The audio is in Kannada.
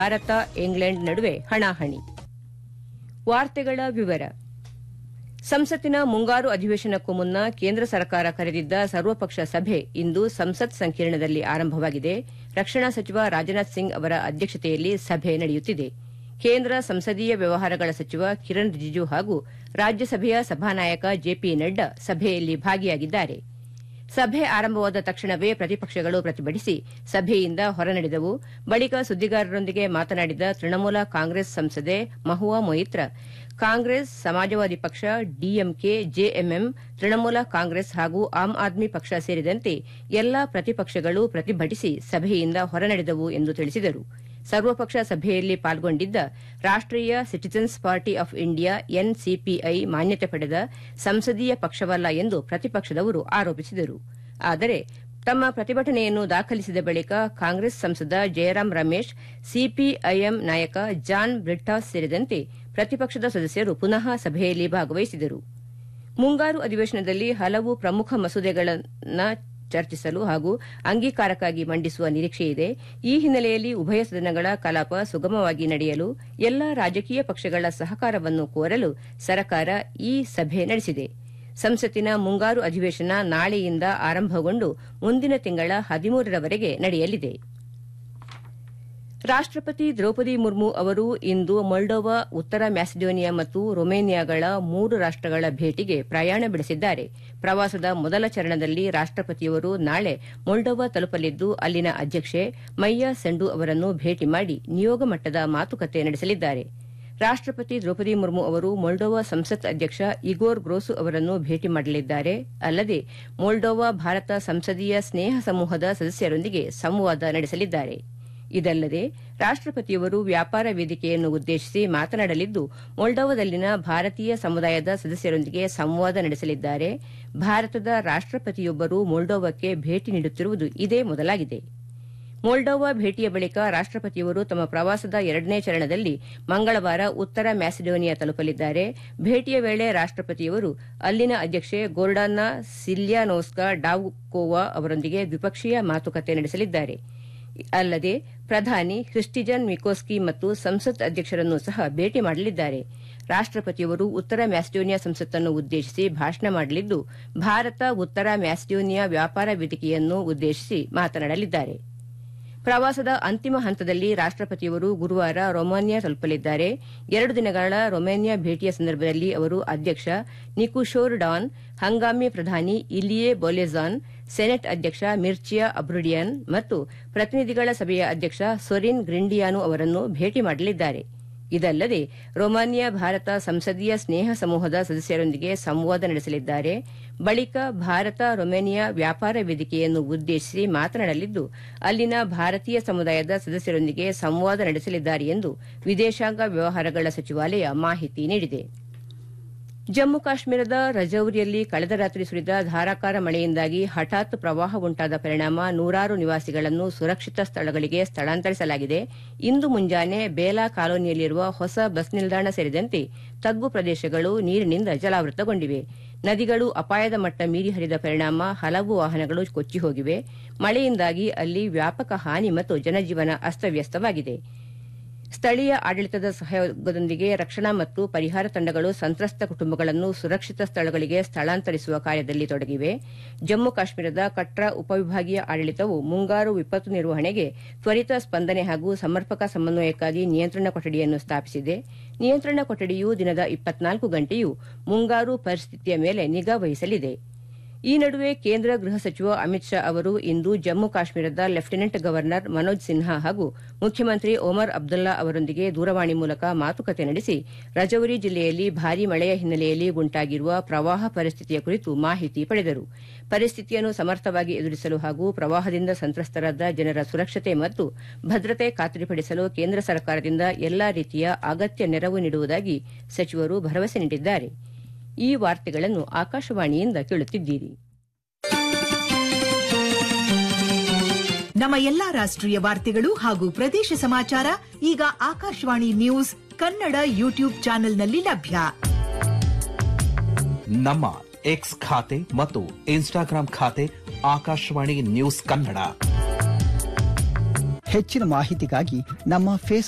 ಭಾರತ ಇಂಗ್ಲೆಂಡ್ ನಡುವೆ ಹಣಾಹಣಿ. ವಾರ್ತೆಗಳ ವಿವರ. ಸಂಸತ್ತಿನ ಮುಂಗಾರು ಅಧಿವೇಶನಕ್ಕೂ ಮುನ್ನ ಕೇಂದ್ರ ಸರ್ಕಾರ ಕರೆದಿದ್ದ ಸರ್ವಪಕ್ಷ ಸಭೆ ಇಂದು ಸಂಸತ್ ಸಂಕೀರ್ಣದಲ್ಲಿ ಆರಂಭವಾಗಿದೆ. ರಕ್ಷಣಾ ಸಚಿವ ರಾಜನಾಥ್ ಸಿಂಗ್ ಅವರ ಅಧ್ಯಕ್ಷತೆಯಲ್ಲಿ ಸಭೆ ನಡೆಯುತ್ತಿದೆ. ಕೇಂದ್ರ ಸಂಸದೀಯ ವ್ಯವಹಾರಗಳ ಸಚಿವ ಕಿರಣ್ ರಿಜಿಜು ಹಾಗೂ ರಾಜ್ಯಸಭೆಯ ಸಭಾನಾಯಕ ಜೆಪಿ ನಡ್ಡಾ ಸಭೆಯಲ್ಲಿ ಭಾಗಿಯಾಗಿದ್ದಾರೆ. ಸಭೆ ಆರಂಭವಾದ ತಕ್ಷಣವೇ ಪ್ರತಿಪಕ್ಷಗಳು ಪ್ರತಿಭಟಿಸಿ ಸಭೆಯಿಂದ ಹೊರನಡೆದವು. ಬಳಿಕ ಸುದ್ದಿಗಾರರೊಂದಿಗೆ ಮಾತನಾಡಿದ ತೃಣಮೂಲ ಕಾಂಗ್ರೆಸ್ ಸಂಸದೆ ಮಹುವಾ ಮೊಯಿತ್ರ, ಕಾಂಗ್ರೆಸ್, ಸಮಾಜವಾದಿ ಪಕ್ಷ, ಡಿಎಂಕೆ, ಜೆಎಂಎಂ, ತೃಣಮೂಲ ಕಾಂಗ್ರೆಸ್ ಹಾಗೂ ಆಮ್ ಆದ್ಮಿ ಪಕ್ಷ ಸೇರಿದಂತೆ ಎಲ್ಲಾ ಪ್ರತಿಪಕ್ಷಗಳು ಪ್ರತಿಭಟಿಸಿ ಸಭೆಯಿಂದ ಹೊರನಡೆದವು ಎಂದು ತಿಳಿಸಿದರು. ಸರ್ವಪಕ್ಷ ಸಭೆಯಲ್ಲಿ ಪಾಲ್ಗೊಂಡಿದ್ದ ರಾಷ್ಟೀಯ citizens party of India NCPI ಮಾನ್ಯತೆ ಪಡೆದ ಸಂಸದೀಯ ಪಕ್ಷವಲ್ಲ ಎಂದು ಪ್ರತಿಪಕ್ಷದವರು ಆರೋಪಿಸಿದರು. ಆದರೆ ತಮ್ಮ ಪ್ರತಿಭಟನೆಯನ್ನು ದಾಖಲಿಸಿದ ಬಳಿಕ ಕಾಂಗ್ರೆಸ್ ಸಂಸದ ಜಯರಾಮ್ ರಮೇಶ್, ಸಿಪಿಐಎಂ ನಾಯಕ ಜಾನ್ ಬ್ರಿಟ್ಟಾಸ್ ಸೇರಿದಂತೆ ಪ್ರತಿಪಕ್ಷದ ಸದಸ್ಯರು ಪುನಃ ಸಭೆಯಲ್ಲಿ ಭಾಗವಹಿಸಿದರು. ಮುಂಗಾರು ಅಧಿವೇಶನದಲ್ಲಿ ಹಲವು ಪ್ರಮುಖ ಮಸೂದೆಗಳನ್ನು ಚರ್ಚಿಸಲು ಹಾಗೂ ಅಂಗೀಕಾರಕ್ಕಾಗಿ ಮಂಡಿಸುವ ನಿರೀಕ್ಷೆಯಿದೆ. ಈ ಹಿನ್ನೆಲೆಯಲ್ಲಿ ಉಭಯ ಸದನಗಳ ಕಲಾಪ ಸುಗಮವಾಗಿ ನಡೆಯಲು ಎಲ್ಲಾ ರಾಜಕೀಯ ಪಕ್ಷಗಳ ಸಹಕಾರವನ್ನು ಕೋರಲು ಸರ್ಕಾರ ಈ ಸಭೆ ನಡೆಸಿದೆ. ಸಂಸತ್ತಿನ ಮುಂಗಾರು ಅಧಿವೇಶನ ನಾಳೆಯಿಂದ ಆರಂಭಗೊಂಡು ಮುಂದಿನ ತಿಂಗಳ 13ರವರೆಗೆ ನಡೆಯಲಿದೆ. ರಾಷ್ಟಪತಿ ದ್ರೌಪದಿ ಮುರ್ಮು ಅವರು ಇಂದು ಮೊಲ್ಡೋವಾ, ಉತ್ತರ ಮ್ಯಾಸಿಡೋನಿಯಾ ಮತ್ತು ರೊಮೇನಿಯಾಗಳ 3 ರಾಷ್ಟಗಳ ಭೇಟಿಗೆ ಪ್ರಯಾಣ ಬೆಳೆಸಿದ್ದಾರೆ. ಪ್ರವಾಸದ ಮೊದಲ ಚರಣದಲ್ಲಿ ರಾಷ್ಟಪತಿಯವರು ನಾಳೆ ಮೊಲ್ಡೋವಾ ತಲುಪಲಿದ್ದು ಅಲ್ಲಿನ ಅಧ್ಯಕ್ಷೆ ಮೈಯಾ ಸೆಂಡು ಅವರನ್ನು ಭೇಟಿ ಮಾಡಿ ನಿಯೋಗ ಮಟ್ಟದ ಮಾತುಕತೆ ನಡೆಸಲಿದ್ದಾರೆ. ರಾಷ್ಟಪತಿ ದ್ರೌಪದಿ ಮುರ್ಮು ಅವರು ಮೊಲ್ಡೋವಾ ಸಂಸತ್ ಅಧ್ಯಕ್ಷ ಇಗೋರ್ ಗ್ರೋಸು ಅವರನ್ನು ಭೇಟಿ ಮಾಡಲಿದ್ದಾರೆ. ಅಲ್ಲದೆ ಮೊಲ್ಡೋವಾ ಭಾರತ ಸಂಸದೀಯ ಸ್ನೇಹ ಸಮೂಹದ ಸದಸ್ಯರೊಂದಿಗೆ ಸಂವಾದ ನಡೆಸಲಿದ್ದಾರೆ. ಇದಲ್ಲದೆ ರಾಷ್ಟಪತಿಯವರು ವ್ಯಾಪಾರ ವೇದಿಕೆಯನ್ನು ಉದ್ದೇಶಿಸಿ ಮಾತನಾಡಲಿದ್ದು ಮೊಲ್ಡೋವಾದಲ್ಲಿನ ಭಾರತೀಯ ಸಮುದಾಯದ ಸದಸ್ಯರೊಂದಿಗೆ ಸಂವಾದ ನಡೆಸಲಿದ್ದಾರೆ. ಭಾರತದ ರಾಷ್ಟಪತಿಯೊಬ್ಬರು ಮೊಲ್ಡೋವಾಕ್ಕೆ ಭೇಟಿ ನೀಡುತ್ತಿರುವುದು ಇದೇ ಮೊದಲಾಗಿದೆ. ಮೊಲ್ಡೋವಾ ಭೇಟಿಯ ಬಳಿಕ ರಾಷ್ಟಪತಿಯವರು ತಮ್ಮ ಪ್ರವಾಸದ 2ನೇ ಚರಣದಲ್ಲಿ ಮಂಗಳವಾರ ಉತ್ತರ ಮ್ಯಾಸಿಡೋನಿಯಾ ತಲುಪಲಿದ್ದಾರೆ. ಭೇಟಿಯ ವೇಳೆ ರಾಷ್ಟಪತಿಯವರು ಅಲ್ಲಿನ ಅಧ್ಯಕ್ಷೆ ಗೋರ್ಡಾನ್ನ ಸಿಲ್ಯಾನೋಸ್ಕಾ ಡಾವ್ಕೋವಾ ಅವರೊಂದಿಗೆ ದ್ವಿಪಕ್ಷೀಯ ಮಾತುಕತೆ ನಡೆಸಲಿದ್ದಾರೆ. ಅಲ್ಲದೆ ಪ್ರಧಾನಿ ಕ್ರಿಸ್ಟಿಜನ್ ಮಿಕೋಸ್ಕಿ ಮತ್ತು ಸಂಸತ್ ಅಧ್ಯಕ್ಷರನ್ನು ಸಹ ಭೇಟಿ ಮಾಡಲಿದ್ದಾರೆ. ರಾಷ್ಟಪತಿಯವರು ಉತ್ತರ ಮ್ಯಾಸಿಡೋನಿಯಾ ಸಂಸತ್ತನ್ನು ಉದ್ದೇಶಿಸಿ ಭಾಷಣ ಮಾಡಲಿದ್ದು ಭಾರತ ಉತ್ತರ ಮ್ಯಾಸಿಡೋನಿಯಾ ವ್ಯಾಪಾರ ವೇದಿಕೆಯನ್ನು ಉದ್ದೇಶಿಸಿ ಮಾತನಾಡಲಿದ್ದಾರೆ. ಪ್ರವಾಸದ ಅಂತಿಮ ಹಂತದಲ್ಲಿ ರಾಷ್ಟಪತಿಯವರು ಗುರುವಾರ ರೊಮಾನಿಯಾ ತಲುಪಲಿದ್ದಾರೆ. 2 ದಿನಗಳ ರೊಮೇನಿಯಾ ಭೇಟಿಯ ಸಂದರ್ಭದಲ್ಲಿ ಅವರು ಅಧ್ಯಕ್ಷ ನಿಕುಶೋರ್ ಡಾನ್, ಹಂಗಾಮಿ ಪ್ರಧಾನಿ ಇಲಿಯೆ ಬೊಲೆಜಾನ್, ಸೆನೆಟ್ ಅಧ್ಯಕ್ಷ ಮಿರ್ಚಿಯಾ ಅಬ್ರುಡಿಯನ್ ಮತ್ತು ಪ್ರತಿನಿಧಿಗಳ ಸಭೆಯ ಅಧ್ಯಕ್ಷ ಸೊರಿನ್ ಗ್ರಿಂಡಿಯಾನು ಅವರನ್ನು ಭೇಟಿ ಮಾಡಲಿದ್ದಾರೆ. ಇದಲ್ಲದೆ ರೊಮಾನಿಯಾ ಭಾರತ ಸಂಸದೀಯ ಸ್ನೇಹ ಸಮೂಹದ ಸದಸ್ಯರೊಂದಿಗೆ ಸಂವಾದ ನಡೆಸಲಿದ್ದಾರೆ. ಬಳಿಕ ಭಾರತ ರೊಮೇನಿಯಾ ವ್ಯಾಪಾರ ವೇದಿಕೆಯನ್ನು ಉದ್ದೇಶಿಸಿ ಮಾತನಾಡಲಿದ್ದು ಅಲ್ಲಿನ ಭಾರತೀಯ ಸಮುದಾಯದ ಸದಸ್ಯರೊಂದಿಗೆ ಸಂವಾದ ನಡೆಸಲಿದ್ದಾರೆ ಎಂದು ವಿದೇಶಾಂಗ ವ್ಯವಹಾರಗಳ ಸಚಿವಾಲಯ ಮಾಹಿತಿ ನೀಡಿದೆ. ಜಮ್ಮು ಕಾಶ್ಮೀರದ ರಜೌರಿಯಲ್ಲಿ ಕಳೆದ ರಾತ್ರಿ ಸುರಿದ ಧಾರಾಕಾರ ಮಳೆಯಿಂದಾಗಿ ಹಠಾತ್ ಪ್ರವಾಹ ಉಂಟಾದ ಪರಿಣಾಮ ನೂರಾರು ನಿವಾಸಿಗಳನ್ನು ಸುರಕ್ಷಿತ ಸ್ಥಳಗಳಿಗೆ ಸ್ಥಳಾಂತರಿಸಲಾಗಿದೆ. ಇಂದು ಮುಂಜಾನೆ ಬೇಲಾ ಕಾಲೋನಿಯಲ್ಲಿರುವ ಹೊಸ ಬಸ್ ನಿಲ್ದಾಣ ಸೇರಿದಂತೆ ತಗ್ಗು ಪ್ರದೇಶಗಳು ನೀರಿನಿಂದ ಜಲಾವೃತಗೊಂಡಿವೆ. ನದಿಗಳು ಅಪಾಯದ ಮಟ್ಟ ಮೀರಿ ಹರಿದ ಪರಿಣಾಮ ಹಲವು ವಾಹನಗಳು ಕೊಚ್ಚಿ ಹೋಗಿವೆ. ಮಳೆಯಿಂದಾಗಿ ಅಲ್ಲಿ ವ್ಯಾಪಕ ಹಾನಿ ಮತ್ತು ಜನಜೀವನ ಅಸ್ತವ್ಯಸ್ತವಾಗಿದೆ. ಸ್ಥಳೀಯ ಆಡಳಿತದ ಸಹಯೋಗದೊಂದಿಗೆ ರಕ್ಷಣಾ ಮತ್ತು ಪರಿಹಾರ ತಂಡಗಳು ಸಂತ್ರಸ್ತ ಕುಟುಂಬಗಳನ್ನು ಸುರಕ್ಷಿತ ಸ್ಥಳಗಳಿಗೆ ಸ್ಥಳಾಂತರಿಸುವ ಕಾರ್ಯದಲ್ಲಿ ತೊಡಗಿವೆ. ಜಮ್ಮು ಕಾಶ್ಮೀರದ ಕಟ್ರಾ ಉಪವಿಭಾಗೀಯ ಆಡಳಿತವು ಮುಂಗಾರು ವಿಪತ್ತು ನಿರ್ವಹಣೆಗೆ ತ್ವರಿತ ಸ್ಪಂದನೆ ಹಾಗೂ ಸಮರ್ಪಕ ಸಮನ್ವಯಕ್ಕಾಗಿ ನಿಯಂತ್ರಣ ಕೊಠಡಿಯನ್ನು ಸ್ಥಾಪಿಸಿದೆ. ನಿಯಂತ್ರಣ ಕೊಠಡಿಯು ದಿನದ 24 ಗಂಟೆಯೂ ಮುಂಗಾರು ಪರಿಸ್ಥಿತಿಯ ಮೇಲೆ ನಿಗಾ ವಹಿಸಲಿದೆ. ಈ ನಡುವೆ ಕೇಂದ್ರ ಗೃಹ ಸಚಿವ ಅಮಿತ್ ಶಾ ಅವರು ಇಂದು ಜಮ್ಮು ಕಾಶ್ಮೀರದ ಲೆಫ್ಟಿನೆಂಟ್ ಗವರ್ನರ್ ಮನೋಜ್ ಸಿನ್ಹಾ ಹಾಗೂ ಮುಖ್ಯಮಂತ್ರಿ ಒಮರ್ ಅಬ್ದುಲ್ಲಾ ಅವರೊಂದಿಗೆ ದೂರವಾಣಿ ಮೂಲಕ ಮಾತುಕತೆ ನಡೆಸಿ ರಜೌರಿ ಜಿಲ್ಲೆಯಲ್ಲಿ ಭಾರೀ ಮಳೆಯ ಹಿನ್ನೆಲೆಯಲ್ಲಿ ಉಂಟಾಗಿರುವ ಪ್ರವಾಹ ಪರಿಸ್ಥಿತಿಯ ಕುರಿತು ಮಾಹಿತಿ ಪಡೆದರು. ಪರಿಸ್ಥಿತಿಯನ್ನು ಸಮರ್ಥವಾಗಿ ಎದುರಿಸಲು ಹಾಗೂ ಪ್ರವಾಹದಿಂದ ಸಂತ್ರಸ್ತರಾದ ಜನರ ಸುರಕ್ಷತೆ ಮತ್ತು ಭದ್ರತೆ ಖಾತ್ರಿಪಡಿಸಲು ಕೇಂದ್ರ ಸರ್ಕಾರದಿಂದ ಎಲ್ಲಾ ರೀತಿಯ ಅಗತ್ಯ ನೆರವು ನೀಡುವುದಾಗಿ ಸಚಿವರು ಭರವಸೆ ನೀಡಿದ್ದಾರೆ. ಈ ವಾರ್ತೆಗಳನ್ನು ಆಕಾಶವಾಣಿಯಿಂದ ಕೇಳುತ್ತಿದ್ದೀರಿ. ನಮ್ಮ ಎಲ್ಲಾ ರಾಷ್ಟ್ರೀಯ ವಾರ್ತೆಗಳು ಹಾಗೂ ಪ್ರದೇಶ ಸಮಾಚಾರ ಈಗ ಆಕಾಶವಾಣಿ ನ್ಯೂಸ್ ಕನ್ನಡ ಯೂಟ್ಯೂಬ್ ಚಾನೆಲ್ನಲ್ಲಿ ಲಭ್ಯ. ನಮ್ಮ ಎಕ್ಸ್ ಖಾತೆ ಮತ್ತು ಇನ್ಸ್ಟಾಗ್ರಾಂ ಖಾತೆ ಆಕಾಶವಾಣಿ ನ್ಯೂಸ್ ಕನ್ನಡ. ಹೆಚ್ಚಿನ ಮಾಹಿತಿಗಾಗಿ ನಮ್ಮ ಫೇಸ್ಬುಕ್